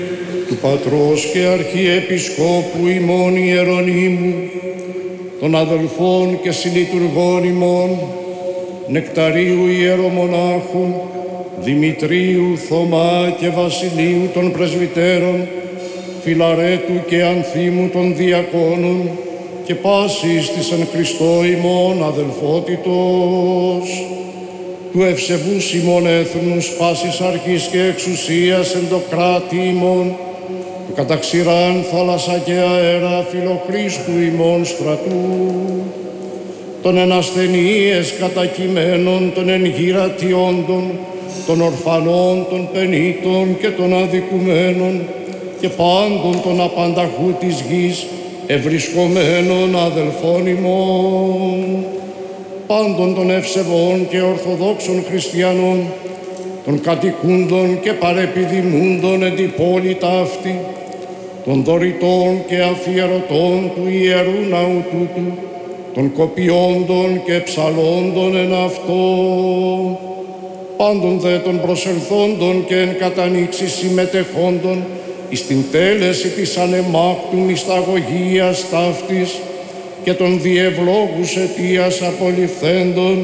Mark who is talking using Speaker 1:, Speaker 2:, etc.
Speaker 1: του Πατρός και Αρχιεπισκόπου ημών Ιερονύμου, των αδελφών και συλλειτουργών ημών, Νεκταρίου Ιερομονάχου, Δημητρίου, Θωμά και Βασιλείου των Πρεσβυτέρων, Φιλαρέτου και Ανθίμου των Διακόνων και πάσης της εν Χριστώ ημών αδελφότητος, του ευσεβούς ημών έθνους πάσης αρχής και εξουσίας εν το κράτη ημών, του καταξηράν θάλασσα και αέρα φιλοχρίστου ημών στρατού, των εν ασθενείες κατακειμένων, των εν γυρατιόντων, των ορφανών, των πενήτων και των αδικουμένων και πάντων των απανταχού της γης ευρισκομένων αδελφών ημών, πάντων των ευσεβών και ορθοδόξων χριστιανών, των κατοικούντων και παρεπιδημούντων εν την πόλη ταύτη, των δωρητών και αφιερωτών του Ιερού Ναού τούτου, των κοπιόντων και ψαλόντων εν αυτό, πάντων δε των προσελθόντων και εν κατανοίξει συμμετεχόντων εις την τέλεση της ανεμάκτου μυσταγωγίας ταύτης και των διευλόγους αιτίας απολυφθέντων